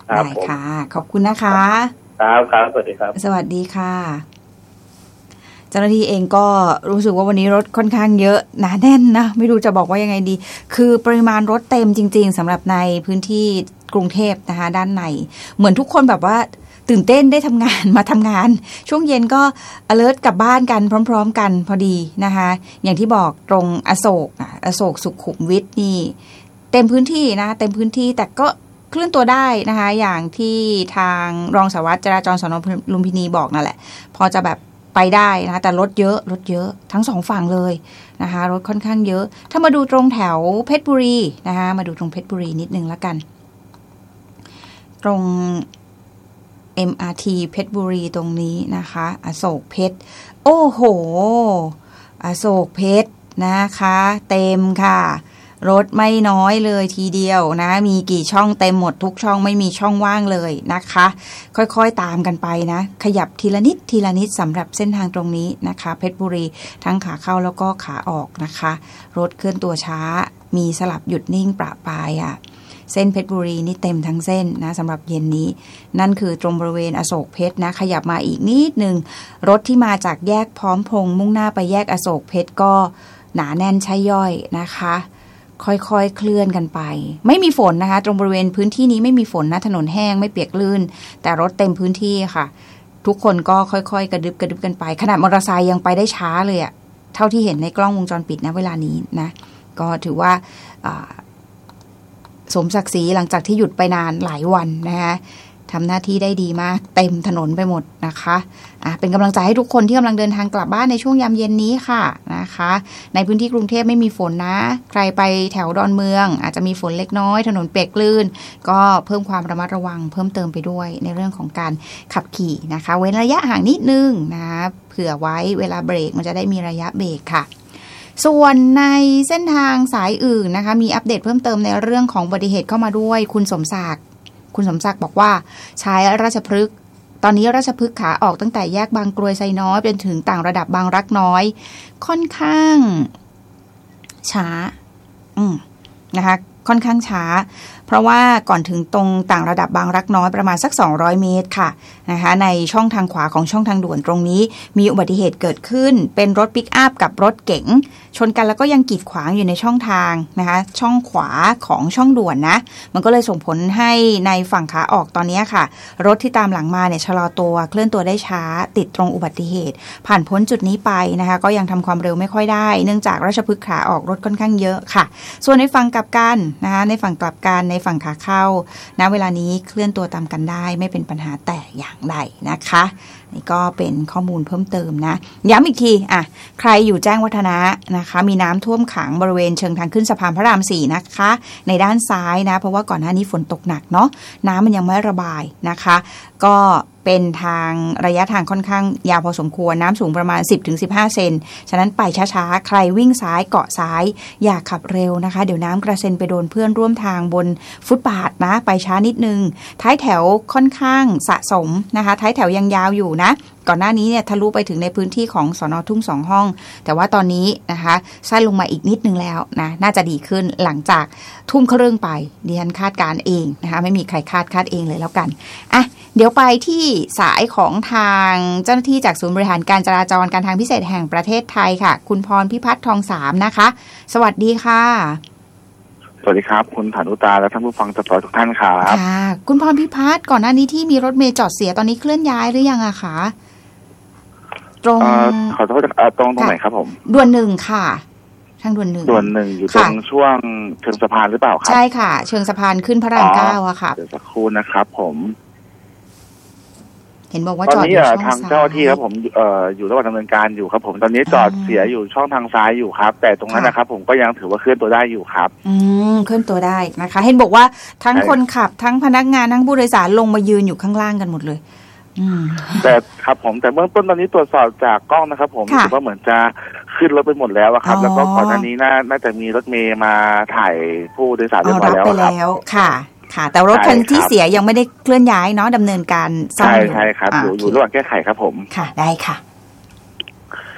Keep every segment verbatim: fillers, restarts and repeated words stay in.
ได้ค่ะขอบคุณนะคะครับครับสวัสดีครับสวัสดีค่ะเจ้าหน้าที่เองก็รู้สึกว่าวันนี้รถค่อนข้างเยอะหนาแน่นนะไม่รู้จะบอกว่ายังไงดีคือปริมาณรถเต็มจริงๆสำหรับในพื้นที่กรุงเทพนะคะด้านในเหมือนทุกคนแบบว่าตื่นเต้นได้ทำงานมาทำงานช่วงเย็นก็ alert กลับบ้านกันพร้อมๆกันพอดีนะคะอย่างที่บอกตรงอโศกอโศกสุขุมวิทนี่เต็มพื้นที่นะเต็มพื้นที่แต่ก็เคลื่อนตัวได้นะคะอย่างที่ทางรองสารวัตรจราจรสน.ลุมพินีบอกนั่นแหละพอจะแบบไปได้นะแต่รถเยอะรถเยอะทั้งสองฝั่งเลยนะคะรถค่อนข้างเยอะถ้ามาดูตรงแถวเพชรบุรีนะคะมาดูตรงเพชรบุรีนิดนึงละกันตรง เอ็ม อาร์ ที เพชรบุรีตรงนี้นะคะอโศกเพชรโอ้โหอโศกเพชรนะคะเต็มค่ะรถไม่น้อยเลยทีเดียวนะมีกี่ช่องเต็มหมดทุกช่องไม่มีช่องว่างเลยนะคะค่อยๆตามกันไปนะขยับทีละนิดทีละนิดสำหรับเส้นทางตรงนี้นะคะเพชรบุรีทั้งขาเข้าแล้วก็ขาออกนะคะรถเคลื่อนตัวช้ามีสลับหยุดนิ่งประปรายอ่ะเส้นเพชรบุรีนี่เต็มทั้งเส้นนะสำหรับเย็นนี้นั่นคือตรงบริเวณอโศกเพชรนะขยับมาอีกนิดนึงรถที่มาจากแยกพร้อมพงษ์มุ่งหน้าไปแยกอโศกเพชรก็หนาแน่นใช่ย่อยนะคะค่อยๆเคลื่อนกันไปไม่มีฝนนะคะตรงบริเวณพื้นที่นี้ไม่มีฝนนะถนนแห้งไม่เปียกลื่นแต่รถเต็มพื้นที่ค่ะทุกคนก็ค่อยๆกระดึบกระดึบกันไปขนาดมอเตอร์ไซค์ยังไปได้ช้าเลยอะเท่าที่เห็นในกล้องวงจรปิดนะเวลานี้นะก็ถือว่าสมศักดิ์ศรีหลังจากที่หยุดไปนานหลายวันนะคะทำหน้าที่ได้ดีมากเต็มถนนไปหมดนะคะอ่ะเป็นกำลังใจให้ทุกคนที่กำลังเดินทางกลับบ้านในช่วงยามเย็นนี้ค่ะนะคะในพื้นที่กรุงเทพไม่มีฝนนะใครไปแถวดอนเมืองอาจจะมีฝนเล็กน้อยถนนเปียกลื่นก็เพิ่มความระมัดระวังเพิ่มเติมไปด้วยในเรื่องของการขับขี่นะคะเว้นระยะห่างนิดนึงนะเผื่อไว้เวลาเบรกมันจะได้มีระยะเบรกค่ะส่วนในเส้นทางสายอื่นนะคะมีอัปเดตเพิ่มเติมในเรื่องของอุบัติเหตุเข้ามาด้วยคุณสมศักดิ์คุณสมศักดิ์บอกว่าใช้ราชพฤกษ์ตอนนี้ราชพฤกษ์ขาออกตั้งแต่แยกบางกรวยไซน้อยจนถึงต่างระดับบางรักน้อยค่อนข้างช้าอืมนะคะค่อนข้างช้าเพราะว่าก่อนถึงตรงต่างระดับบางรักน้อยประมาณสักสองร้อยเมตรค่ะนะคะในช่องทางขวาของช่องทางด่วนตรงนี้มีอุบัติเหตุเกิดขึ้นเป็นรถปิกอัพกับรถเก๋งชนกันแล้วก็ยังกีดขวางอยู่ในช่องทางนะคะช่องขวาของช่องด่วนนะมันก็เลยส่งผลให้ในฝั่งขาออกตอนนี้ค่ะรถที่ตามหลังมาเนี่ยชะลอตัวเคลื่อนตัวได้ช้าติดตรงอุบัติเหตุผ่านพ้นจุดนี้ไปนะคะก็ยังทำความเร็วไม่ค่อยได้เนื่องจากราชพฤกษ์ขาออกรถค่อนข้างเยอะค่ะส่วนในฝั่งกลับกันนะคะในฝั่งกลับกันในฝั่งขาเข้าณเวลานี้เคลื่อนตัวตามกันได้ไม่เป็นปัญหาแต่อย่างใดนะคะนี่ก็เป็นข้อมูลเพิ่มเติมนะย้ำอีกทีอ่ะใครอยู่แจ้งวัฒนะนะคะมีน้ำท่วมขังบริเวณเชิงทางขึ้นสะพานพระรามสี่นะคะในด้านซ้ายนะเพราะว่าก่อนหน้านี้ฝนตกหนักเนาะน้ำมันยังไม่ระบายนะคะก็เป็นทางระยะทางค่อนข้างยาวพอสมควรน้ำสูงประมาณ สิบถึงสิบห้า เซนฉะนั้นไปช้าๆใครวิ่งซ้ายเกาะซ้ายอย่าขับเร็วนะคะเดี๋ยวน้ำกระเซ็นไปโดนเพื่อนร่วมทางบนฟุตบาทนะไปช้านิดนึงท้ายแถวค่อนข้างสะสมนะคะท้ายแถวยังยาวอยู่นะก่อนหน้านี้เนี่ยทะลุไปถึงในพื้นที่ของสน.ทุ่งสองห้องแต่ว่าตอนนี้นะคะสั้นลงมาอีกนิดนึงแล้วนะน่าจะดีขึ้นหลังจากทุ่มครึ่งไปดิฉันคาดการเองนะคะไม่มีใครคาดคาดเองเลยแล้วกันอ่ะเดี๋ยวไปที่สายของทางเจ้าหน้าที่จากศูนย์บริหารการจราจรการทางพิเศษแห่งประเทศไทยค่ะคุณพรพิพัฒน์ทองสามนะคะสวัสดีค่ะสวัสดีครับคุณฐานุตาและท่านผู้ฟังทุกทุกท่านครับค่ะคุณพรพิพัฒน์ก่อนหน้านี้ที่มีรถเมล์จอดเสียตอนนี้เคลื่อนย้ายหรือยังอะคะตรงขอโทษตรงตรงไหนครับผมด่วนหนึ่งค่ะทางด่วนหนึ่งด่วนหนึ่งอยู่ตรงช่วงเชิงสะพานหรือเปล่าครับใช่ค่ะเชิงสะพานขึ้นพระรามเก้าอะค่ะเดี๋ยวสักครู่นะครับผมเห็นบอกว่าจอดอยู่ทางเจ้าที่ครับผมเอ่ออยู่ระหว่างดำเนินการอยู่ครับผมตอนนี้จอดเสียอยู่ช่องทางซ้ายอยู่ครับแต่ตรงนั้นนะครับผมก็ยังถือว่าเคลื่อนตัวได้อยู่ครับอืมเคลื่อนตัวได้นะคะเห็นบอกว่าทั้งคนขับทั้งพนักงานทั้งผู้โดยสารลงมายืนอยู่ข้างล่างกันหมดเลยอืมแต่ครับผมแต่เบื้องต้นตอนนี้ตรวจสอบจากกล้องนะครับผมถือว่าเหมือนจะขึ้นรถไปหมดแล้วครับแล้วก็ก่อนหน้านี้น่าน่าจะมีรถเมย์มาถ่ายผู้โดยสารเรียบร้อยแล้วครับค่ะค่ะแต่รถคันที่เสียยังไม่ได้เคลื่อนย้ายเนาะดำเนินการใช่ใช่ครับอยู่อยู่ระหว่างแก้ไขครับผมค่ะได้ค่ะ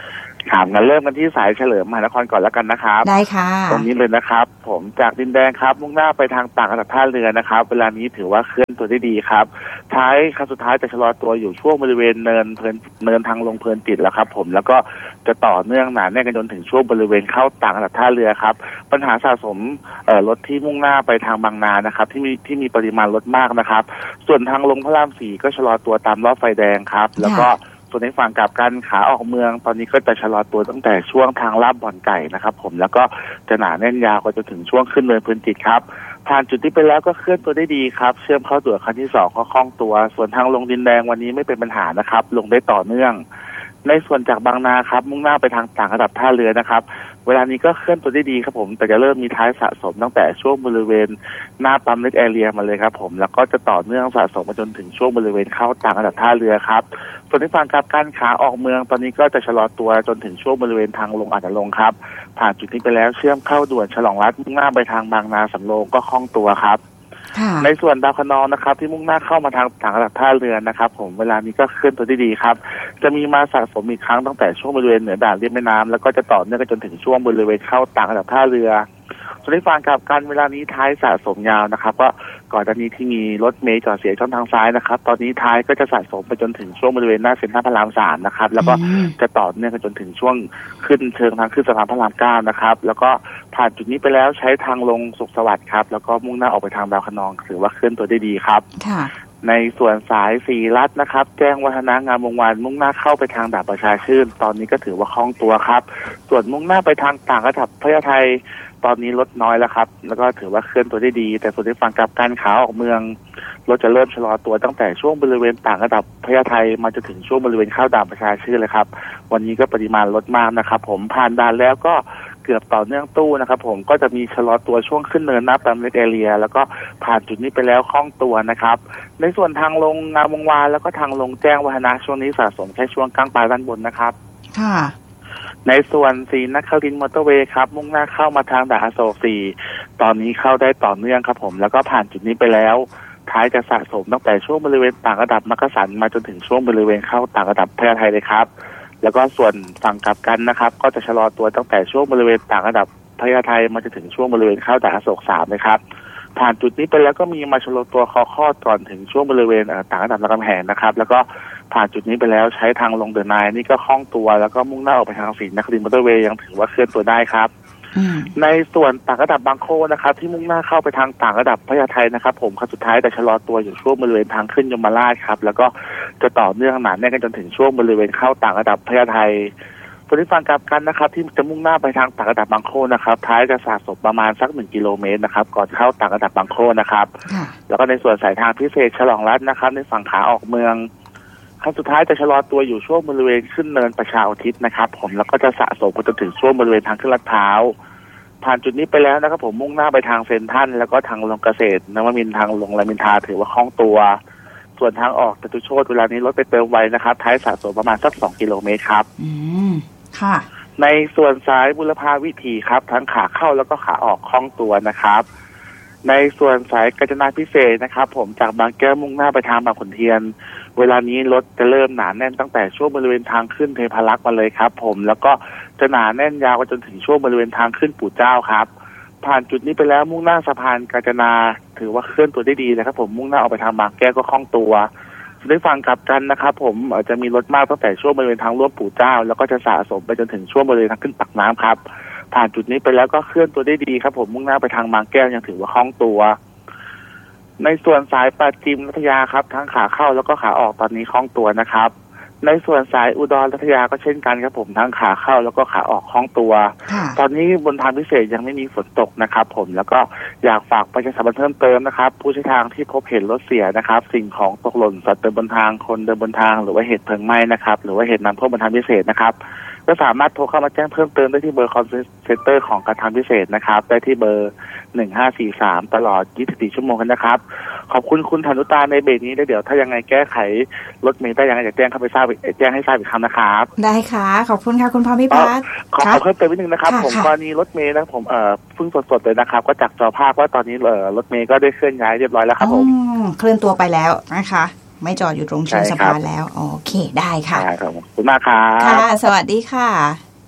ครับงั้นเริ่มกันที่สายเฉลิมมหานครก่อนแล้วกันนะครับได้ค่ะตรงนี้เลยนะครับผมจากดินแดงครับมุ่งหน้าไปทางต่างจังหวัดท่าเรือนะครับเวลานี้ถือว่าเคลื่อนตัวได้ดีครับท้ายครั้งสุดท้ายจะชะลอตัวอยู่ช่วงบริเวณเนินเพลินเนินทางลงเพลินจิตแล้วครับผมแล้วก็จะต่อเนื่องหนาแน่นกันจนถึงช่วงบริเวณเข้าต่างจังหวัดท่าเรือครับปัญหาสะสมเอ่อรถที่มุ่งหน้าไปทางบางนานะครับที่มีที่มีปริมาณรถมากนะครับส่วนทางลงพระรามสี่ก็ชะลอตัวตามรอบไฟแดงครับแล้วก็ส่วนในฝั่งกลับกันขาออกเมืองตอนนี้ก็จะชะลอตัวตั้งแต่ช่วงทางลาดบ่อนไก่นะครับผมแล้วก็จะหนาแน่นยาวก็จะถึงช่วงขึ้นเนินพื้นจิตครับผ่านจุดที่ไปแล้วก็เคลื่อนตัวได้ดีครับเชื่อมเข้าตัวคันที่สองก็คล่องตัวส่วนทางลงดินแดงวันนี้ไม่เป็นปัญหานะครับลงได้ต่อเนื่องในส่วนจากบางนาครับมุ่งหน้าไปทางต่างระดับท่าเรือนะครับเวลานี้ก็เคลื่อนตัวได้ดีครับผมแต่จะเริ่มมีท้ายสะสมตั้งแต่ช่วงบริเวณหน้าปั๊มเล็กแอเรียมาเลยครับผมแล้วก็จะต่อเนื่องสะสมมาจนถึงช่วงบริเวณเข้าต่างระดับท่าเรือครับส่วนที่ฝั่งกับการขาออกเมืองตอนนี้ก็จะชะลอตัวจนถึงช่วงบริเวณทางลงอาจจะลงครับผ่านจุดนี้ไปแล้วเชื่อมเข้าด่วนฉลองรัฐมุ่งหน้าไปทางบางนาสำโรงก็คล่องตัวครับในส่วนดาวคะนองนะครับที่มุ่งหน้าเข้ามาทางต่างระดับท่าเรือนะครับผมเวลานี้ก็เคลื่อนตัวได้ดีครับจะมีมาสะสมอีกครั้งตั้งแต่ช่วงบริเวณเหนือด่านเลียบแม่น้ำแล้วก็จะต่อเนื่องกันจนถึงช่วงบริเวณเข้าต่างระดับท่าเรือส่วนที่ฝั่งกับการเวลานี้ท้ายสะสมยาวนะครับก็ก่อนหน้านี้ที่มีรถเมล์จอดเสียช่องทางซ้ายนะครับตอนนี้ท้ายก็จะสะสมไปจนถึงช่วงบริเวณหน้าเซ็นทรัลพระรามสามนะครับแล้วก็จะต่อเนื่องกันจนถึงช่วงขึ้นเชิงทางขึ้นสะพานพระรามเก้านะครับแล้วก็ผ่านจุดนี้ไปแล้วใช้ทางลงสุขสวัสดิ์ครับแล้วก็มุ่งหน้าออกไปทางดาวคะนองถือว่าเคลื่อนตัวได้ดีครับในส่วนสายสีลัดนะครับแจ้งวัฒนางามวงวานมุ่งหน้าเข้าไปทางดาบประชาชื่นตอนนี้ก็ถือว่าคล่องตัวครับส่วนมุ่งหน้าไปทางต่างระดับพญาไทตอนนี้ลดน้อยแล้วครับแล้วก็ถือว่าเคลื่อนตัวได้ดีแต่ส่วนที่ฝั่งกับการขาออกเมืองรถจะเริ่มชะลอตัวตั้งแต่ช่วงบริเวณต่างระดับพญาไทมาจนถึงช่วงบริเวณเข้าด่านประชาชื่นเลยครับวันนี้ก็ปริมาณลดมากนะครับผมผ่านด่านแล้วก็เกือบต่อเนื่องตู้นะครับผมก็จะมีชะลอตัวช่วงขึ้นเนินหน้าปั๊มเล็กแอเรียแล้วก็ผ่านจุดนี้ไปแล้วคล่องตัวนะครับในส่วนทางลงงามวงวานแล้วก็ทางลงแจ้งวัฒนะช่วงนี้สะสมแค่ช่วงกลางปลายด้านบนนะครับค่ะในส่วนศรีนครินทร์มอเตอร์เวย์ครับมุ่งหน้าเข้ามาทางด่านอโศกสี่ตอนนี้เข้าได้ต่อเนื่องครับผมแล้วก็ผ่านจุดนี้ไปแล้วท้ายจะสะสมตั้งแต่ช่วงบริเวณต่างระดับมักกะสันมาจนถึงช่วงบริเวณเข้าต่างระดับพญาไทเลยครับแล้วก็ส่วนฝั่งกลับกันนะครับก็จะชะลอตัวตั้งแต่ช่วงบริเวณต่างระดับพญาไทมาจนถึงช่วงบริเวณเข้าด่านอโศกสามนะครับผ่านจุดนี้ไปแล้วก็มีมาชะลอตัวคอคอดก่อนถึงช่วงบริเวณต่างระดับรามคำแหงนะครับแล้วก็ผ่านจุดนี้ไปแล้วใช้ทางลงเดอะไนน์นี่ก็คล่องตัวแล้วก็มุ่งหน้าออกไปทางศรีนครินทร์มอเตอร์เวย์ยังถือว่าเคลื่อนตัวได้ครับในส่วนต่างระดับบางโคนะครับที่มุ่งหน้าเข้าไปทางต่างระดับพญาไทนะครับผมขั้นสุดท้ายแต่ชะลอตัวอยู่ช่วงบริเวณทางขึ้นยมราชครับแล้วก็จะต่อเนื่องหนาแน่นกันจนถึงช่วงบริเวณเข้าต่างระดับพญาไทส่วนที่ฝั่งกลับกันนะครับที่จะมุ่งหน้าไปทางต่างระดับบางโคนะครับท้ายจะสะสมประมาณสักหนึ่งกิโลเมตรนะครับก่อนเข้าต่างระดับบางโคนะครับแล้วก็ในส่วนสายทางพิเศษฉลองรัฐนะครับในฝั่งขาออกเมืองขั้นสุดท้ายจะชะลอตัวอยู่ช่วงบริเวณขึ้นเนินประชาอุทิศนะครับผมแล้วก็จะสะสมไปจนถึงช่วงบริเวณทางขึ้นลาดพร้าวผ่านจุดนี้ไปแล้วนะครับผมมุ่งหน้าไปทางเซ็นทรัลแล้วก็ทางลงเกษตรนวมินทร์ทางลงรามอินทราถือว่าคล่องตัวส่วนทางออกจตุโชติเวลานี้รถไปเติมไวนะครับท้ายสะสมประมาณสักสองกิโลเมตรครับอืมค่ะในส่วนสายบุรพาวิถีครับทั้งขาเข้าแล้วก็ขาออกคล่องตัวนะครับในส่วนสายกาญจนาพิเศษนะครับผมจากบางแก้วมุ่งหน้าไปทางบางขุนเทียนเวลานี้รถจะเริ่มหนาแน่นตั้งแต่ช่วงบริเวณทางขึ้นเทพารักษ์มาเลยครับผมแล้วก็จะหนาแน่นยาวไปจนถึงช่วงบริเวณทางขึ้นปู่เจ้าครับผ่านจุดนี้ไปแล้วมุ่งหน้าสะพานกาญจนาถือว่าเคลื่อนตัวได้ดีนะครับผมมุ่งหน้าออกไปทางบางแก้วก็คล่องตัวได้ฟังกลับกันนะครับผมอาจจะมีรถมากตั้งแต่ช่วงบริเวณทางร่วมปู่เจ้าแล้วก็จะสะสมไปจนถึงช่วงบริเวณทางขึ้นปากน้ำครับผ่านจุดนี้ไปแล้วก็เคลื่อนตัวได้ดีครับผมมุ่งหน้าไปทางบางแก้วยังถือว่าคล่องตัวในส่วนสายปราจีนรัตยาครับทั้งขาเข้าแล้วก็ขาออกตอนนี้คล่องตัวนะครับในส่วนสายอุดรรัตยาก็เช่นกันครับผมทั้งขาเข้าแล้วก็ขาออกคล่องตัวตอนนี้บนทางพิเศษยังไม่มีฝนตกนะครับผมแล้วก็อยากฝากประชาสัมพันธ์เพิ่มเติมนะครับผู้ใช้ทางที่พบเห็นรถเสียนะครับสิ่งของตกหล่นสัตว์เดินบนทางคนเดินบนทางหรือว่าเหตุเพลิงไหม้นะครับหรือว่าเหตุน้ำท่วมบนทางพิเศษนะครับก็สามารถโทรเข้ามาแจ้งเพิ่มเติมได้ที่เบอร์คอนเซ็นเตอร์ของการทางพิเศษนะครับได้ที่เบอร์หนึ่งห้าสี่สามตลอดยี่สิบสี่ชั่วโมงกันนะครับขอบคุณคุณธนุตาในเบรกนี้เดี๋ยวถ้ายังไงแก้ไขรถเมล์ได้ยังไงจะแจ้งเข้าไปทราบแจ้งให้ทราบอีกครั้งนะครับได้ค่ะขอบคุณค่ะคุณพรพิพัฒน์ขอเพิ่มเติมนิดนึงนะครับผมกรณีรถเมล์นะผมเอ่อเพิ่งสดๆเลยนะครับก็จากจอภาพว่าตอนนี้เอ่อรถเมล์ก็ได้เคลื่อนย้ายเรียบร้อยแล้วครับผมเคลื่อนตัวไปแล้วนะคะไม่จอดอยู่ตรงเชิงสะพานแล้วโอเคได้ค่ะได้ครับขอบคุณมากครับค่ะสวัสดีค่ะ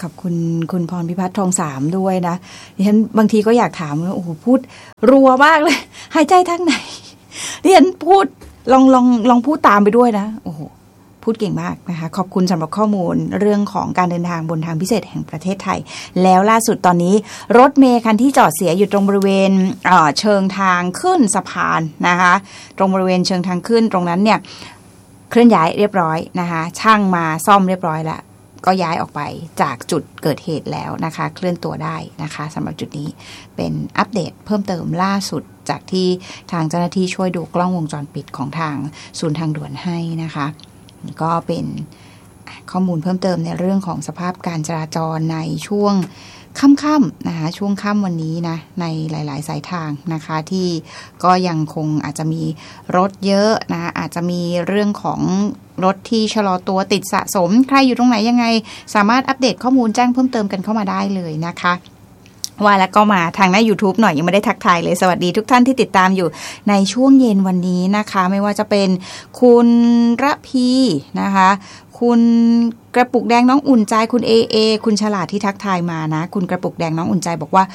ขอบคุณคุณพรพิพัฒน์ทองสามด้วยนะดิฉันบางทีก็อยากถามว่าโอ้โหพูดรัวมากเลยหายใจทางไหนดิฉันพูดลองลองลองพูดตามไปด้วยนะโอ้โหพูดเก่งมากนะคะขอบคุณสำหรับข้อมูลเรื่องของการเดินทางบนทางพิเศษแห่งประเทศไทยแล้วล่าสุดตอนนี้รถเมล์คันที่จอดเสียอยู่ตรงบริเวณเอ่อเชิงทางขึ้นสะพานนะคะตรงบริเวณเชิงทางขึ้นตรงนั้นเนี่ยเคลื่อนย้ายเรียบร้อยนะคะช่างมาซ่อมเรียบร้อยแล้วก็ย้ายออกไปจากจุดเกิดเหตุแล้วนะคะเคลื่อนตัวได้นะคะสำหรับจุดนี้เป็นอัปเดตเพิ่มเติมล่าสุดจากที่ทางเจ้าหน้าที่ช่วยดูกล้องวงจรปิดของทางศูนย์ทางด่วนให้นะคะก็เป็นข้อมูลเพิ่มเติมในเรื่องของสภาพการจราจรในช่วงค่ำๆนะคะช่วงค่ำวันนี้นะในหลายๆสายทางนะคะที่ก็ยังคงอาจจะมีรถเยอะนะอาจจะมีเรื่องของรถที่ชะลอตัวติดสะสมใครอยู่ตรงไหนยังไงสามารถอัปเดตข้อมูลแจ้งเพิ่มเติมกันเข้ามาได้เลยนะคะว่าแล้วก็มาทางหน้า YouTube หน่อยยังไม่ได้ทักทายเลยสวัสดีทุกท่านที่ติดตามอยู่ในช่วงเย็นวันนี้นะคะไม่ว่าจะเป็นคุณระพีนะคะคุณกระปุกแดงน้องอุ่นใจคุณเอเอคุณฉลาดที่ทักทายมานะคุณกระปุกแดงน้องอุ่นใจบอกว่า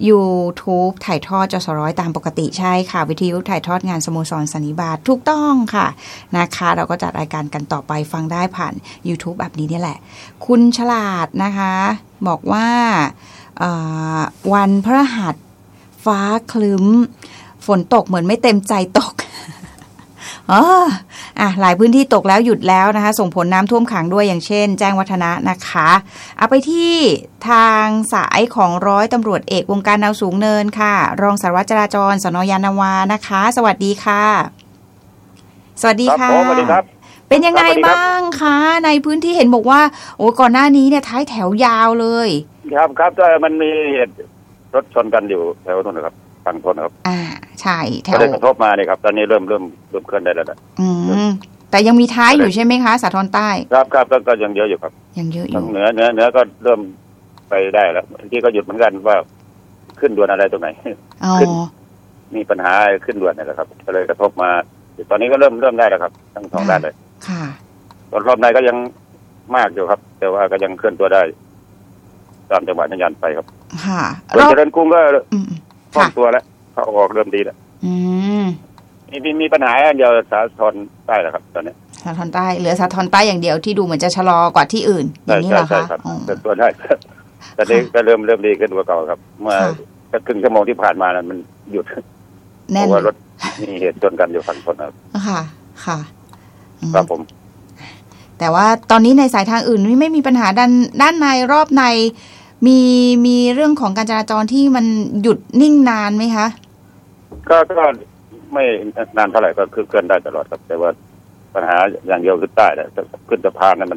YouTube ถ่ายทอดจสร้อยตามปกติใช่ค่ะวิทยุถ่ายทอดงานสโมสรสันนิบาตถูกต้องค่ะนะคะเราก็จัดรายการกันต่อไปฟังได้ผ่าน YouTube แบบนี้นี่แหละคุณฉลาดนะคะบอกว่าวันพฤหัสฟ้าคลึ้มฝนตกเหมือนไม่เต็มใจตกอ๋ออ่ะหลายพื้นที่ตกแล้วหยุดแล้วนะคะส่งผลน้ำท่วมขังด้วยอย่างเช่นแจ้งวัฒนะนะคะเอาไปที่ทางสายของร้อยตำรวจเอกวงการนาวสูงเนินค่ะรองสารวัตรจราจรสน.ยานนาวานะคะสวัสดีค่ะสวัสดีค่ะสวัสดีครับเป็นยังไงบ้างคะในพื้นที่เห็นบอกว่าโอ้ก่อนหน้านี้เนี่ยท้ายแถวยาวเลยครับครับก็มันมีเหตุรถชนกันอยู่แถวนู้นนะครับฝั่งทนครับอ่าใช่แถวก็ได้กระทบมาเนี่ยครับตอนนี้เริ่มเริ่มเริ่มเคลื่อนได้แล้วนะอืมแต่ยังมีท้ายอยู่ใช่ไหมคะสาทรใต้ครับครับก็ก็ยังเยอะอยู่ครับยังเยอะอยู่เหนือเหนือเหนือก็เริ่มไปได้แล้วที่ก็หยุดเหมือนกันว่าขึ้นด่วนอะไรตรงไหนขึ้นมีปัญหาขึ้นด่วนนี่แหละครับก็เลยกระทบมาตอนนี้ก็เริ่มเริ่มได้แล้วครับทั้งสองด้านเลยค่ะตอนรอบในก็ยังมากอยู่ครับแต่ว่าก็ยังเคลื่อนตัวได้ตามจังหวะสัญญาณไปครับค่ะเราเจริญกรุงก็คล่องตัวแล้วเขาออกเริ่มดีแล้วอืมมีมีปัญหาอันเดียวสาทรใต้แหละครับตอนนี้สาทรใต้เหลือสาทรใต้อย่างเดียวที่ดูเหมือนจะชะลอกว่าที่อื่นอย่างนี้เหรอคะเคลื่อนตัวได้แต่นี้ก็เริ่มเริ่มดีขึ้นกว่าเก่าครับเมื่อสักครึ่งชั่วโมงที่ผ่านมานั้นมันหยุดเพราะว่ารถมีเหตุชนกันอยู่ฝั่งทนครับค่ะค่ะครับผมแต่ว่าตอนนี้ในสายทางอื่นไม่มีปัญหาด้านด้านในรอบในมีมีเรื่องของการจราจรที่มันหยุดนิ่งนานไหมคะก็ก็ไม่นานเท่าไหร่ก็คือเคลื่อนได้ตลอดครับแต่ว่าปัญหาอย่างเดียวคือใต้แหละขึ้นสะพานนั้นมัน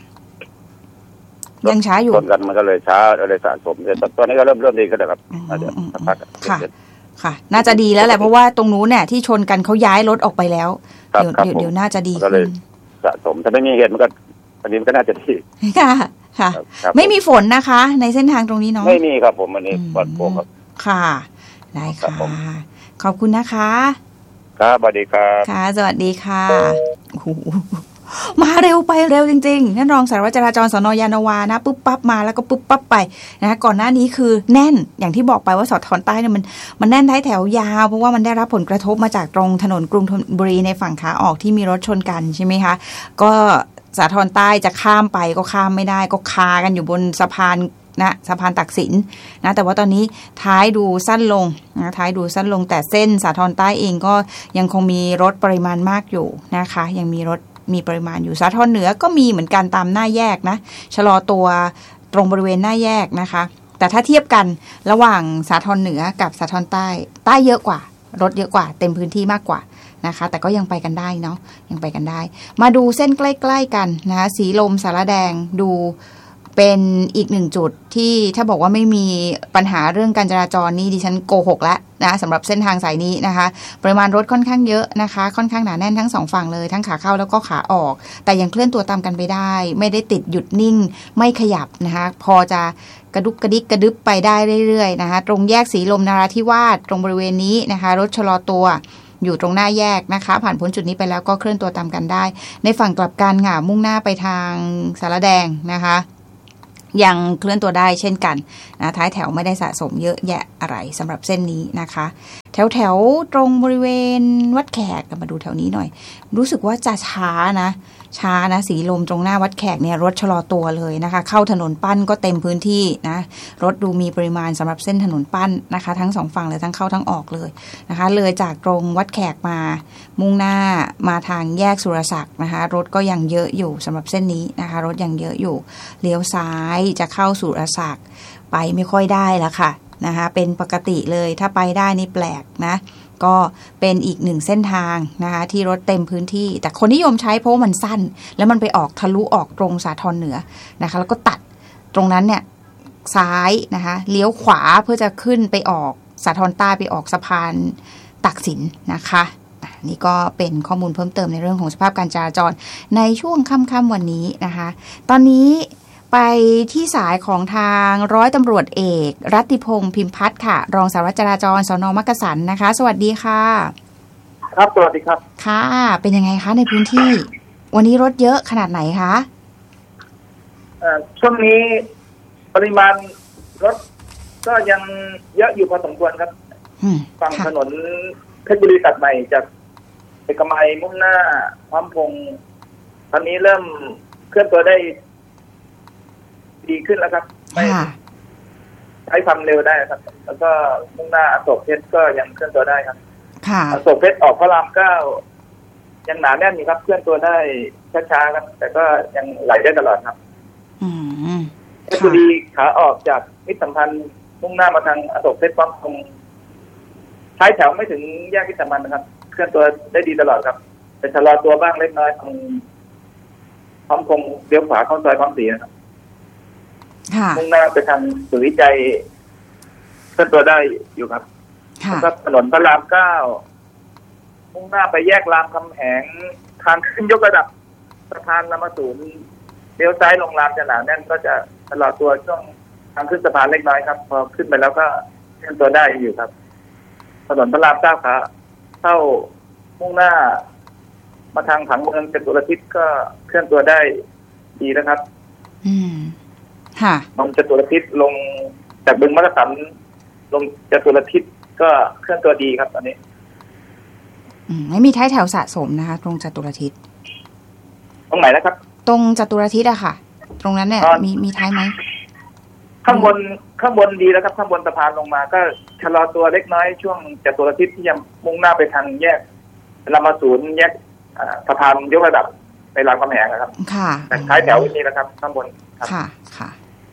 ยังช้าอยู่ชนกันมันก็เลยช้าเลยสะสมแต่ตอนนี้ก็เริ่มเริ่มดีขึ้นแล้วครับน่าจะพักค่ะค่ะน่าจะดีแล้วแหละเพราะว่าตรงนู้นเนี่ยที่ชนกันเขาย้ายรถออกไปแล้วเดี๋ยวเดี๋ยวเดี๋ยวน่าจะดีขึ้นสะสมถ้าไม่มีเหตุมันก็อันนี้มันก็น่าจะดีค่ะค่ะไม่มีฝนนะคะในเส้นทางตรงนี้เนาะไม่มีครับผมอันนี้ปลอดโปร่งครับค่ะได้ค่ะขอบคุณนะคะครับสวัสดีครับค่ะสวัสดีค่ะโอ้โหมาเร็วไปเร็วจริงๆนั่นรองสารวัตรจราจรสน.ยานนาวานะปุ๊บปั๊บมาแล้วก็ปุ๊บปั๊บไปนะก่อนหน้านี้คือแน่นอย่างที่บอกไปว่าสาทรใต้เนี่ยมันมันแน่นท้ายแถวยาวเพราะว่ามันได้รับผลกระทบมาจากตรงถนนกรุงธนบุรีในฝั่งขาออกที่มีรถชนกันใช่ไหมคะก็สาทรใต้จะข้ามไปก็ข้ามไม่ได้ก็คากันอยู่บนสะพานนะสะพานตักสินนะแต่ว่าตอนนี้ท้ายดูสั้นลงนะท้ายดูสั้นลงแต่เส้นสาทรใต้เองก็ยังคงมีรถปริมาณมากอยู่นะคะยังมีรถมีปริมาณอยู่สาทรเหนือก็มีเหมือนกันตามหน้าแยกนะชะลอตัวตรงบริเวณหน้าแยกนะคะแต่ถ้าเทียบกันระหว่างสาทรเหนือกับสาทรใต้ใต้เยอะกว่ารถเยอะกว่าเต็มพื้นที่มากกว่านะคะแต่ก็ยังไปกันได้เนาะยังไปกันได้มาดูเส้นใกล้ๆกันนะคะสีลมสารแดงดูเป็นอีกหนึ่งจุดที่ถ้าบอกว่าไม่มีปัญหาเรื่องการจราจรนี่ดิฉันโกหกแล้วนะสำหรับเส้นทางสายนี้นะคะปริมาณรถค่อนข้างเยอะนะคะค่อนข้างหนาแน่นทั้งสองฝั่งเลยทั้งขาเข้าแล้วก็ขาออกแต่ยังเคลื่อนตัวตามกันไปได้ไม่ได้ติดหยุดนิ่งไม่ขยับนะคะพอจะกระดุกกระดิกกระดึบไปได้เรื่อยๆนะคะตรงแยกสีลมนราธิวาสตรงบริเวณนี้นะคะรถชะลอตัวอยู่ตรงหน้าแยกนะคะผ่านพ้นจุดนี้ไปแล้วก็เคลื่อนตัวตามกันได้ในฝั่งกลับกันค่ะมุ่งหน้าไปทางสารแดงนะคะยังเคลื่อนตัวได้เช่นกันนะท้ายแถวไม่ได้สะสมเยอะแยะอะไรสำหรับเส้นนี้นะคะแถวแถวตรงบริเวณวัดแขกมาดูแถวนี้หน่อยรู้สึกว่าจะช้านะช้านะสีลมตรงหน้าวัดแขกเนี่ยรถชะลอตัวเลยนะคะเข้าถนนปั้นก็เต็มพื้นที่นะรถดูมีปริมาณสำหรับเส้นถนนปั้นนะคะทั้งสองฝั่งเลยทั้งเข้าทั้งออกเลยนะคะเลยจากตรงวัดแขกมามุ่งหน้ามาทางแยกสุรศักดิ์นะคะรถก็ยังเยอะอยู่สำหรับเส้นนี้นะคะรถยังเยอะอยู่เลี้ยวซ้ายจะเข้าสุรศักดิ์ไปไม่ค่อยได้แล้วค่ะนะคะเป็นปกติเลยถ้าไปได้นี่แปลกนะก็เป็นอีกหนึ่งเส้นทางนะคะที่รถเต็มพื้นที่แต่คนนิยมใช้เพราะมันสั้นแล้วมันไปออกทะลุออกตรงสาทรเหนือนะคะแล้วก็ตัดตรงนั้นเนี่ยซ้ายนะคะเลี้ยวขวาเพื่อจะขึ้นไปออกสาทรใต้ไปออกสะพานตักสินนะคะนี่ก็เป็นข้อมูลเพิ่มเติมในเรื่องของสภาพการจราจรในช่วงค่ำๆวันนี้นะคะตอนนี้ไปที่สายของทางร้อยตำรวจเอกรัตติพงษ์พิมพัฒน์ค่ะรองสารวัตรจราจรสน.มักกะสันนะคะสวัสดีค่ะครับสวัสดีครับค่ะเป็นยังไงคะในพื้นที่วันนี้รถเยอะขนาดไหนคะเอ่อช่วงนี้ปริมาณรถก็ยังเยอะอยู่พอสมควรครับฝั่งถนนเพชรบุรีตัดใหม่จากเอกมัยมุ่งหน้าพร้อมพงษ์ตอนนี้เริ่มเคลื่อนตัวได้ดีขึ้นแล้วครับไม่ใช้ความเร็วได้ครับแล้วก็มุ่งหน้าอโศกเพชรก็ยังเคลื่อนตัวได้ครับอโศกเพชรออกพระรามเก้ายังหนาแน่นอยู่ครับเคลื่อนตัวได้ช้าๆครับแต่ก็ยังไหลได้ตลอดครับเพชรบุรีขาออกจากมิตรสัมพันธ์มุ่งหน้ามาทางอโศกเพชรพร้อมพงษ์ท้ายแถวไม่ถึงแยกมิตรสัมพันธ์นะครับเคลื่อนตัวได้ดีตลอดครับแต่ชะลอตัวบ้างเล็กน้อยตรงพร้อมพงษ์เลี้ยวขวาเข้าซอยพร้อมศรีนะครับมุ่งหน้าไปทางศูนย์วิจัยเคลื่อนตัวได้อยู่ครับแล้วก็ถนนพระรามเก้ามุ่งหน้าไปแยกรามคำแหงทางขึ้นยกระดับสะพานรามาศูนย์เลี้ยวซ้ายลงรามจะหนาแน่นก็จะชะลอตัวช่วงทางขึ้นสะพานเล็กน้อยครับพอขึ้นไปแล้วก็เคลื่อนตัวได้อยู่ครับถนนพระรามเก้าขาเข้ามุ่งหน้ามาทางผังเมืองจตุรทิศก็เคลื่อนตัวได้ดีนะครับอืมค่ะลงจตุรทิศลงจากบึงมักกะสันลงจตุรทิศก็เคลื่อนตัวดีครับตอนนี้อืมไม่มีท้ายแถวสะสมนะคะตรงจตุรทิศตรงไหนนะครับตรงจตุรทิศอะค่ะตรงนั้นเนี่ยมีมีท้ายไหมข้างบนข้างบนดีแล้วครับข้างบนสะพานลงมาก็ชะลอตัวเล็กน้อยช่วงจตุรทิศที่ยังมุ่งหน้าไปทางแยกรามาศูนย์แยกสะพานยกระดับในรามคำแหงนะครับค่ะแต่ท้ายแถวนี้นะครับข้างบนค่ะค่ะ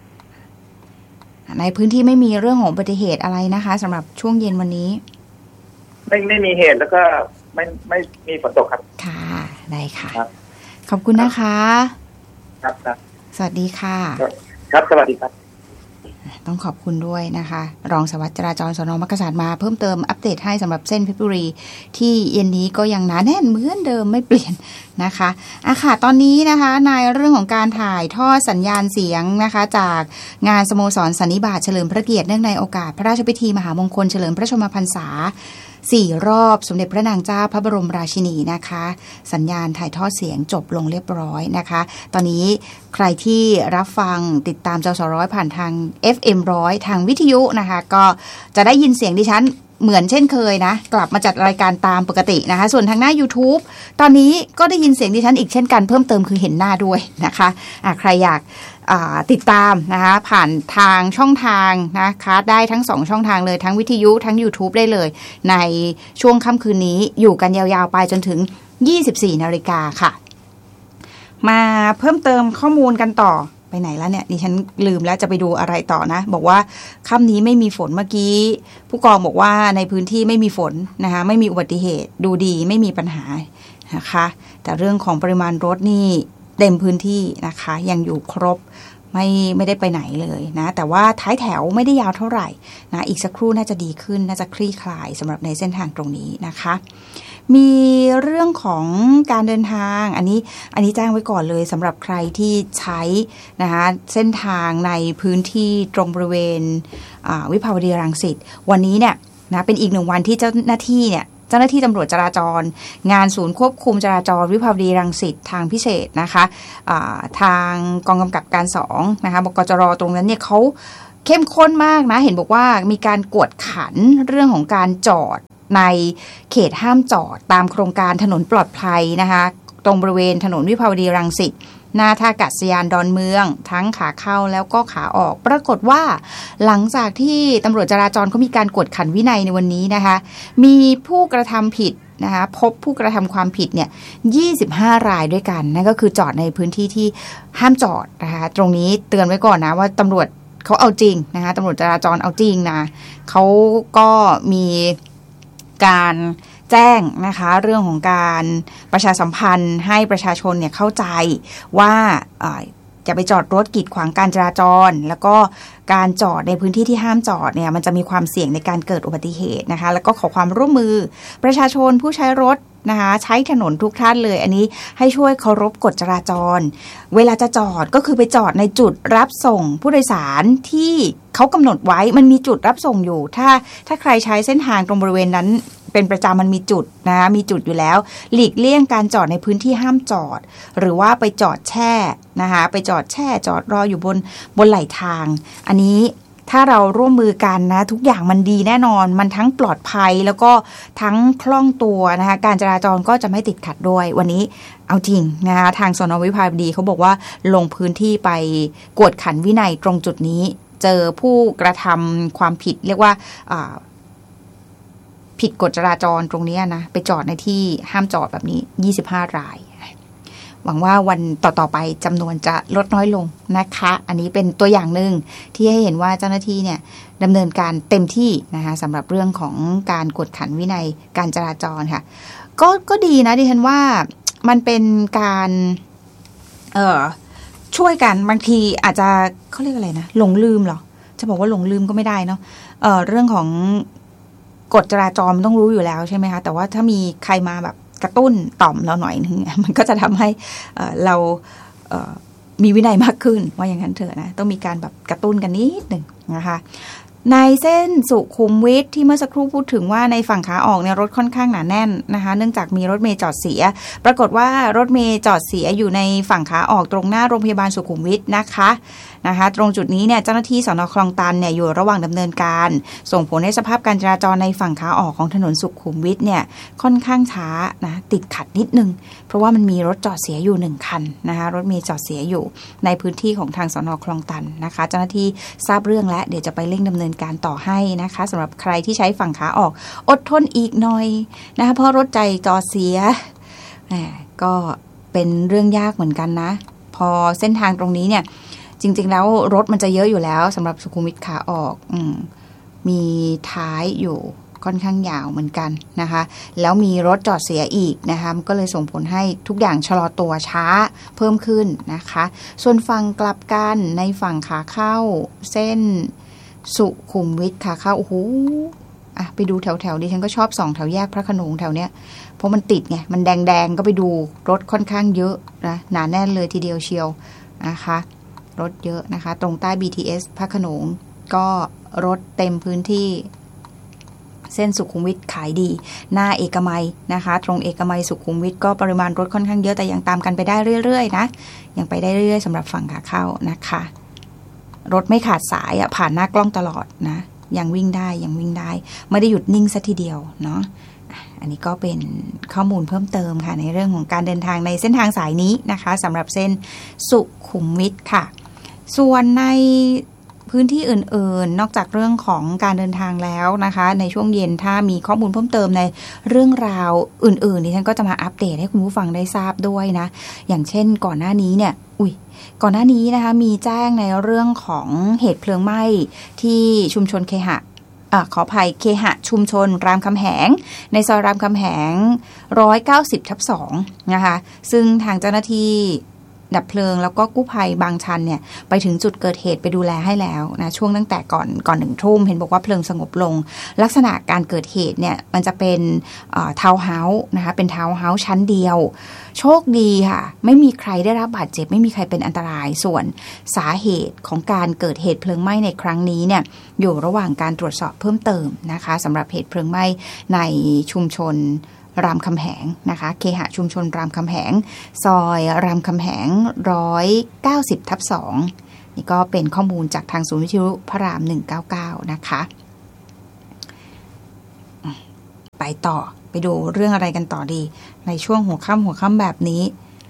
ในพื้นที่ไม่มีเรื่องของอุบัติเหตุอะไรนะคะสำหรับช่วงเย็นวันนี้ไม่ไม่มีเหตุแล้วก็ไม่ไม่มีฝนตกครับค่ะได้ค่ะขอบคุณนะคะครับครับสวัสดีค่ะครับสวัสดีครับต้องขอบคุณด้วยนะคะรองสารวัตรจราจรสน.มักกะสันมาเพิ่มเติมอัปเดตให้สำหรับเส้นเพชรบุรีที่เย็นนี้ก็ยังหนาแน่นเหมือนเดิมไม่เปลี่ยนนะคะอ่ะค่ะตอนนี้นะคะในเรื่องของการถ่ายทอดสัญญาณเสียงนะคะจากงานสโมสรสันนิบาตเฉลิมพระเกียรติเนื่องในโอกาสพระราชพิธีมหามงคลเฉลิมพระชนมพรรษาสี่รอบสมเด็จพระนางเจ้าพระบรมราชินีนะคะสัญญาณถ่ายทอดเสียงจบลงเรียบร้อยนะคะตอนนี้ใครที่รับฟังติดตามจสร้อยผ่านทาง เอฟ เอ็ม หนึ่งร้อยทางวิทยุนะคะก็จะได้ยินเสียงดิฉันเหมือนเช่นเคยนะกลับมาจัดรายการตามปกตินะคะส่วนทางหน้า YouTube ตอนนี้ก็ได้ยินเสียงดิฉันอีกเช่นกันเพิ่มเติมคือเห็นหน้าด้วยนะคะอ่ะใครอยากติดตามนะคะผ่านทางช่องทางนะคะได้ทั้งสองช่องทางเลยทั้งวิทยุทั้ง YouTube ได้เลยในช่วงค่ำคืนนี้อยู่กันยาวๆไปจนถึง ยี่สิบสี่นาฬิกาค่ะมาเพิ่มเติมข้อมูลกันต่อไปไหนแล้วเนี่ยดิฉันลืมแล้วจะไปดูอะไรต่อนะบอกว่าค่ำนี้ไม่มีฝนเมื่อกี้ผู้กองบอกว่าในพื้นที่ไม่มีฝนนะคะไม่มีอุบัติเหตุดูดีไม่มีปัญหานะคะแต่เรื่องของปริมาณรถนี่เต็มพื้นที่นะคะยังอยู่ครบไม่ไม่ได้ไปไหนเลยนะแต่ว่าท้ายแถวไม่ได้ยาวเท่าไหร่นะอีกสักครู่น่าจะดีขึ้นน่าจะคลี่คลายสำหรับในเส้นทางตรงนี้นะคะมีเรื่องของการเดินทางอันนี้อันนี้แจ้งไว้ก่อนเลยสำหรับใครที่ใช้นะคะเส้นทางในพื้นที่ตรงบริเวณวิภาวดีรังสิตวันนี้เนี่ยนะเป็นอีกหนึ่งวันที่เจ้าหน้าที่เนี่ยเจ้าหน้าที่ตำรวจจราจรงานศูนย์ควบคุมจราจรวิภาวดีรังสิตทางพิเศษนะคะทางกองกำกับการสองนะคะบกจรตรงนั้นเนี่ยเขาเข้มข้นมากนะเห็นบอกว่ามีการกวดขันเรื่องของการจอดในเขตห้ามจอดตามโครงการถนนปลอดภัยนะคะตรงบริเวณถนนวิภาวดีรังสิตหน้าท่าอากาศยานดอนเมืองทั้งขาเข้าแล้วก็ขาออกปรากฏว่าหลังจากที่ตำรวจจราจรเขามีการกวดขันวินัยในวันนี้นะคะมีผู้กระทำผิดนะคะพบผู้กระทำความผิดเนี่ยยี่สิบห้ารายด้วยกันนั่นก็คือจอดในพื้นที่ที่ห้ามจอดนะคะตรงนี้เตือนไว้ก่อนนะว่าตำรวจเขาเอาจริงนะคะตำรวจจราจรเอาจริงนะเขาก็มีการแจ้งนะคะเรื่องของการประชาสัมพันธ์ให้ประชาชนเนี่ยเข้าใจว่าจะไปจอดรถกีดขวางการจราจรแล้วก็การจอดในพื้นที่ที่ห้ามจอดเนี่ยมันจะมีความเสี่ยงในการเกิดอุบัติเหตุนะคะแล้วก็ขอความร่วมมือประชาชนผู้ใช้รถนะคะใช้ถนนทุกท่านเลยอันนี้ให้ช่วยเคารพกฎจราจรเวลาจะจอดก็คือไปจอดในจุดรับส่งผู้โดยสารที่เขากำหนดไว้มันมีจุดรับส่งอยู่ถ้าถ้าใครใช้เส้นทางตรงบริเวณนั้นเป็นประจำมันมีจุดนะมีจุดอยู่แล้วหลีกเลี่ยงการจอดในพื้นที่ห้ามจอดหรือว่าไปจอดแช่นะคะไปจอดแช่จอดรออยู่บนบนไหลทางอันนี้ถ้าเราร่วมมือกันนะทุกอย่างมันดีแน่นอนมันทั้งปลอดภัยแล้วก็ทั้งคล่องตัวนะคะการจราจรก็จะไม่ติดขัดด้วยวันนี้เอาจริงนะคะทางสน.วิภาวดีเขาบอกว่าลงพื้นที่ไปกวดขันวินัยตรงจุดนี้เจอผู้กระทำความผิดเรียกว่าผิดกฎจราจรตรงนี้นะไปจอดในที่ห้ามจอดแบบนี้ยี่สิบห้ารายหวังว่าวันต่อๆไปจำนวนจะลดน้อยลงนะคะอันนี้เป็นตัวอย่างหนึ่งที่ให้เห็นว่าเจ้าหน้าที่เนี่ยดำเนินการเต็มที่นะคะสำหรับเรื่องของการกวดขันวินัยการจราจรค่ะก็ก็ดีนะดิฉันว่ามันเป็นการเอ่อช่วยกันบางทีอาจจะเขาเรียกอะไรนะหลงลืมเหรอจะบอกว่าหลงลืมก็ไม่ได้เนาะเอ่อเรื่องของกฎจราจรมันต้องรู้อยู่แล้วใช่ไหมคะแต่ว่าถ้ามีใครมาแบบกระตุ้นต่อมเราหน่อยนึงมันก็จะทำให้เอ่อเราเอ่อมีวินัยมากขึ้นว่าอย่างนั้นเถอะนะต้องมีการแบบกระตุ้นกันนิดหนึ่งนะคะในเส้นสุขุมวิทที่เมื่อสักครู่พูดถึงว่าในฝั่งขาออกเนี่ยรถค่อนข้างหนาแน่นนะคะเนื่องจากมีรถเมล์จอดเสียปรากฏว่ารถเมล์จอดเสียอยู่ในฝั่งขาออกตรงหน้าโรงพยาบาลสุขุมวิทนะคะนะคะตรงจุดนี้เนี่ยเจ้าหน้าที่สน.คลองตันเนี่ยอยู่ระหว่างดำเนินการส่งผลให้สภาพการจราจรในฝั่งขาออกของถนนสุขุมวิทเนี่ยค่อนข้างช้านะติดขัดนิดนึงเพราะว่ามันมีรถจอดเสียอยู่หนึ่งคันนะคะรถเมล์จอดเสียอยู่ในพื้นที่ของทางสน.คลองตันนะคะเจ้าหน้าที่ทราบเรื่องแล้วเดี๋ยวจะไปเร่งดำเนินการต่อให้นะคะสำหรับใครที่ใช้ฝั่งขาออกอดทนอีกหน่อยนะคะเพราะรถใจจอดเสียแหมก็เป็นเรื่องยากเหมือนกันนะพอเส้นทางตรงนี้เนี่ยจริงๆแล้วรถมันจะเยอะอยู่แล้วสำหรับสุขุมวิทขาออกอืมมีท้ายอยู่ค่อนข้างยาวเหมือนกันนะคะแล้วมีรถจอดเสียอีกนะคะก็เลยส่งผลให้ทุกอย่างชะลอตัวช้าเพิ่มขึ้นนะคะส่วนฝั่งกลับกันในฝั่งขาเข้าเส้นสุขุมวิทขาเข้าโอ้โหอ่ะไปดูแถวๆดิฉันก็ชอบสองแถวแยกพระโขนงแถวเนี้ยเพราะมันติดไงมันแดงๆก็ไปดูรถค่อนข้างเยอะนะหนาแน่นเลยทีเดียวเชียวนะคะรถเยอะนะคะตรงใต้ บี ที เอส พระโขนงก็รถเต็มพื้นที่เส้นสุขุมวิทขายดีหน้าเอกมัยนะคะตรงเอกมัยสุขุมวิทก็ปริมาณรถค่อนข้างเยอะแต่ยังตามกันไปได้เรื่อยๆนะยังไปได้เรื่อยๆสำหรับฝั่งขาเข้านะคะรถไม่ขาดสายอ่ะผ่านหน้ากล้องตลอดนะยังวิ่งได้ยังวิ่งได้ไม่ได้หยุดนิ่งซะทีเดียวเนาะอันนี้ก็เป็นข้อมูลเพิ่มเติมค่ะในเรื่องของการเดินทางในเส้นทางสายนี้นะคะสำหรับเส้นสุขุมวิทค่ะส่วนในพื้นที่อื่นๆนอกจากเรื่องของการเดินทางแล้วนะคะในช่วงเย็นถ้ามีข้อมูลเพิ่มเติมในเรื่องราวอื่นๆดิฉันก็จะมาอัปเดตให้คุณผู้ฟังได้ทราบด้วยนะอย่างเช่นก่อนหน้านี้เนี่ยอุ้ยก่อนหน้านี้นะคะมีแจ้งในเรื่องของเหตุเพลิงไหม้ที่ชุมชนเคหะอ่ะขออภัยเคหะชุมชนรามคำแหงในซอยรามคำแหงหนึ่งร้อยเก้าสิบทับสองนะคะซึ่งทางเจ้าหน้าที่ดับเพลิงแล้วก็กู้ภัยบางชันเนี่ยไปถึงจุดเกิดเหตุไปดูแลให้แล้วนะช่วงตั้งแต่ก่อนก่อนหนึ่งทุ่มเห็นบอกว่าเพลิงสงบลงลักษณะการเกิดเหตุเนี่ยมันจะเป็นทาวน์เฮาส์นะคะเป็นทาวน์เฮาส์ชั้นเดียวโชคดีค่ะไม่มีใครได้รับบาดเจ็บไม่มีใครเป็นอันตรายส่วนสาเหตุของการเกิดเหตุเพลิงไหม้ในครั้งนี้เนี่ยอยู่ระหว่างการตรวจสอบเพิ่มเติมนะคะสำหรับเหตุเพลิงไหม้ในชุมชนรามคำแหงนะคะเคหะชุมชนรามคำแหงซอยรามคำแหงหนึ่งร้อยเก้าสิบทับสองนี่ก็เป็นข้อมูลจากทางศูนย์วิทยุพระรามหนึ่งเก้าเก้านะคะไปต่อไปดูเรื่องอะไรกันต่อดีในช่วงหัวค่ำหัวค่ำแบบนี้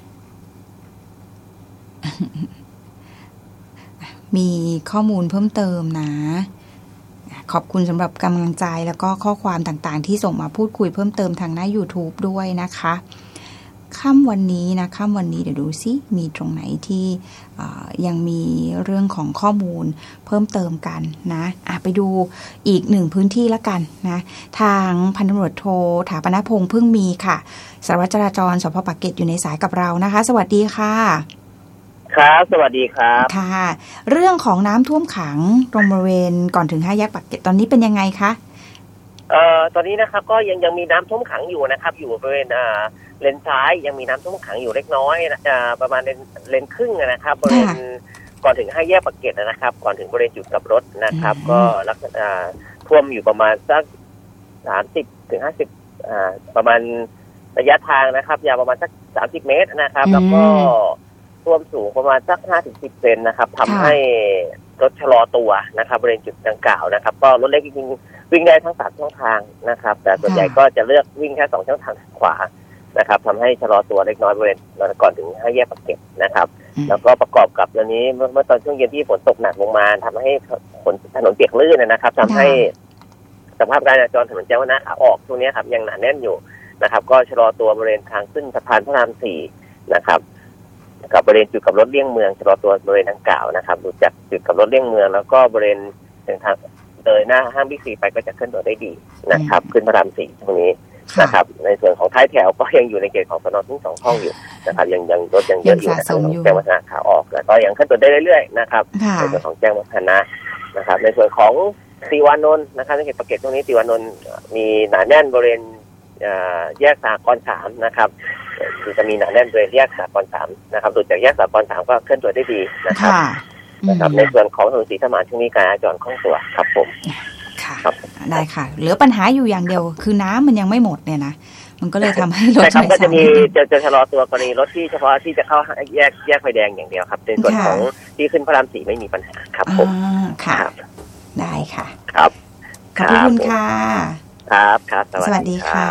มีข้อมูลเพิ่มเติมนะขอบคุณสำหรับกำลังใจแล้วก็ข้อความต่างๆที่ส่งมาพูดคุยเพิ่มเติมทางหน้า YouTube ด้วยนะคะค่ำวันนี้นะค่ำวันนี้เดี๋ยวดูซิมีตรงไหนที่ยังมีเรื่องของข้อมูลเพิ่มเติมกันนะอ่ะไปดูอีกหนึ่งพื้นที่ละกันนะทางพันตำรวจโทถาปนพงษ์พึ่งมีค่ะสารวัตรจราจรสภ.ปากเกร็ดอยู่ในสายกับเรานะคะสวัสดีค่ะครับสวัสดีครับค่ะเรื่องของน้ำท่วมขังตรงบริเวณก่อนถึงห้าแยกปากเกร็ดตอนนี้เป็นยังไงคะเอ่อตอนนี้นะครับก็ยังยังมีน้ำท่วมขังอยู่นะครับอยู่บริเวณอ่าเลนซ้ายยังมีน้ำท่วมขังอยู่เล็กน้อยอ่าประมาณเลนเลนครึ่งนะครับบริเวณก่อนถึงห้าแยกปากเกร็ดนะครับก่อนถึงบริเวณจุดกลับรถนะครับก็ลักษณะท่วมอยู่ประมาณสักสามสิบถึงห้าสิบอ่าประมาณระยะทางนะครับยาวประมาณสักสามสิบเมตรนะครับแล้วก็ท่วมสูงประมาณสักห้าถึงสิบเซนนะครับทำให้รถชะลอตัวนะครับบริเวณจุดดังกล่าวนะครับก็รถเล็กวิ่งวิ่งได้ทั้งสามช่องทางนะครับแต่ส่วนใหญ่ก็จะเลือกวิ่งแค่สองช่องทางขวานะครับทำให้ชะลอตัวเล็กน้อยบริเวณก่อนถึงห้าแยกปากเกร็ดนะครับแล้วก็ประกอบกับตอนนี้เมื่อตอนช่วงเย็นที่ฝนตกหนักลงมาทำให้ฝนถนนเปียกลื่นนะครับทำให้สภาพการจราจรถนนแจ้งวัฒนะขาออกช่วงนี้ครับยังหนาแน่นอยู่นะครับก็ชะลอตัวบริเวณทางขึ้นสะพานพระรามสี่นะครับกับบริเวณจุดกลับรถเลี่ยงเมืองชะลอตัวบริเวณดังกล่าวนะครับดูจากจุดกลับรถเลี่ยงเมืองแล้วก็บริเวณทางเลยหน้าห้างบิ๊กซีไปก็จะเคลื่อนตัวได้ดีนะครับขึ้นพระรามสี่ตรงนี้นะครับในส่วนของท้ายแถวก็ยังอยู่ในเขตของสน.ทุ่งสองห้องอยู่นะครับยังยังรถยังเยอะอยู่นะครับแจ้งวัฒนะขาออกแล้วก็ยังเคลื่อนตัวได้เรื่อยๆนะครับในส่วนของแจ้งวัฒนะนะครับในส่วนของติวานนท์นะครับในเขตปากเกร็ดตรงนี้ติวานนท์มีหนาแน่นบริเวณแยกสหกรณ์สามนะครับจะมีหนาแน่นบริเวณแยกสหกรณ์สามนะครับดูจากแยกสหกรณ์สามก็เคลื่อนตัวได้ดีนะครับนะครับในส่วนของถนนศรีธรรมราชช่วงนี้การจราจรคล่องตัวครับผมค่ะได้ค่ะเหลือปัญหาอยู่อย่างเดียวคือน้ำมันยังไม่หมดเนี่ยนะมันก็เลยทำให้รถก็จะมีจะจะชะลอตัวกรณีรถที่เฉพาะที่จะเข้าแยกแยกไฟแดงอย่างเดียวครับในส่วนของที่ขึ้นพระรามสี่ไม่มีปัญหาครับผมค่ะได้ค่ะครับขอบคุณค่ะครับครับสวัสดีค่ะ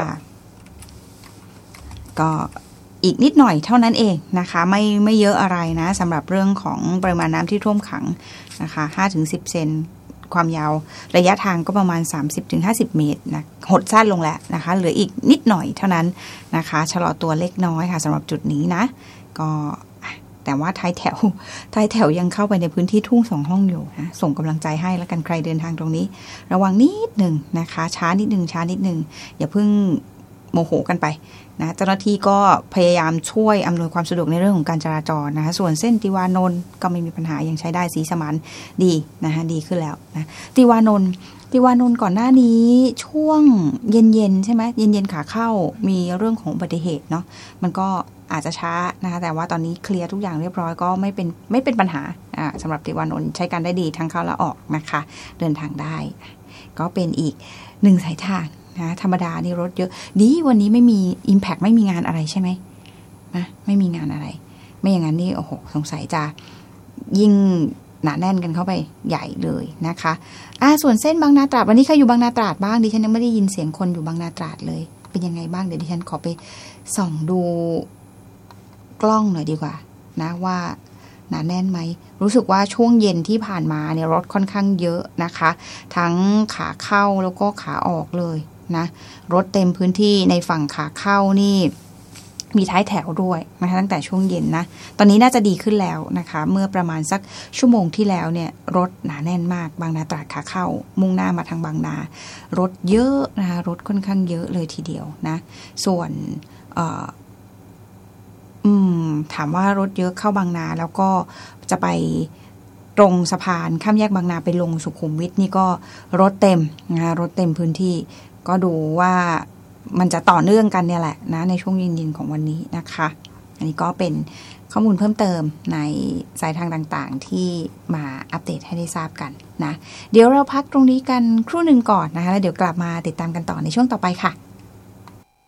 ก็อีกนิดหน่อยเท่านั้นเองนะคะไม่ไม่เยอะอะไรนะสำหรับเรื่องของปริมาณน้ำที่ท่วมขังนะคะ ห้าถึงสิบ เซนความยาวระยะทางก็ประมาณ สามสิบถึงห้าสิบ เมตรนะหดสั้นลงแล้วนะคะเหลืออีกนิดหน่อยเท่านั้นนะคะชะลอตัวเล็กน้อยค่ะสำหรับจุดนี้นะก็แต่ว่าท้ายแถวท้ายแถวยังเข้าไปในพื้นที่ทุ่งสองห้องอยู่นะส่งกำลังใจให้แล้วกันใครเดินทางตรงนี้ระวังนิดหนึ่งนะคะช้านิดหนึ่งช้านิดหนึ่งอย่าเพิ่งโมโหกันไปนะเจ้าหน้าที่ก็พยายามช่วยอำนวยความสะดวกในเรื่องของการจราจรนะคะส่วนเส้นติวานนท์ก็ไม่มีปัญหายังใช้ได้สีสมานดีนะคะดีขึ้นแล้วนะติวานนท์ติวานนท์ก่อนหน้านี้ช่วงเย็นๆใช่ไหมเย็นๆขาเข้ามีเรื่องของอุบัติเหตุเนาะมันก็อาจจะช้านะคะแต่ว่าตอนนี้เคลียร์ทุกอย่างเรียบร้อยก็ไม่เป็นไม่เป็นปัญหาอ่าสำหรับติวานนท์ใช้การได้ดีทั้งเข้าและออกนะคะเดินทางได้ก็เป็นอีกหนึ่งสายทางนะธรรมดานี่รถเยอะดีวันนี้ไม่มี Impact ไม่มีงานอะไรใช่ไหมนะไม่มีงานอะไรไม่อย่างนั้นนี่โอ้โหสงสัยจะยิ่งหนาแน่นกันเข้าไปใหญ่เลยนะคะอ่าส่วนเส้นบางนาตราดวันนี้ใครอยู่บางนาตราดบ้างดิฉันยังไม่ได้ยินเสียงคนอยู่บางนาตราดเลยเป็นยังไงบ้างเดี๋ยวดิฉันขอไปส่องดูกล้องหน่อยดีกว่านะว่าหนาแน่นไหมรู้สึกว่าช่วงเย็นที่ผ่านมาเนี่ยรถค่อนข้างเยอะนะคะทั้งขาเข้าแล้วก็ขาออกเลยนะรถเต็มพื้นที่ในฝั่งขาเข้านี่มีท้ายแถวด้วยนะคะตั้งแต่ช่วงเย็นนะตอนนี้น่าจะดีขึ้นแล้วนะคะเมื่อประมาณสักชั่วโมงที่แล้วเนี่ยรถหนาแน่นมากบางนาตราดขาเข้ามุ่งหน้ามาทางบางนารถเยอะนะคะรถค่อนข้างเยอะเลยทีเดียวนะส่วนอืมถามว่ารถเยอะเข้าบางนาแล้วก็จะไปตรงสะพานข้ามแยกบางนาไปลงสุขุมวิทนี่ก็รถเต็มนะรถเต็มพื้นที่ก็ดูว่ามันจะต่อเนื่องกันเนี่ยแหละนะในช่วงเย็นๆของวันนี้นะคะอันนี้ก็เป็นข้อมูลเพิ่มเติมในสายทางต่างๆที่มาอัปเดตให้ได้ทราบกันนะเดี๋ยวเราพักตรงนี้กันครู่หนึ่งก่อนนะคะแล้วเดี๋ยวกลับมาติดตามกันต่อในช่วงต่อไปค่ะ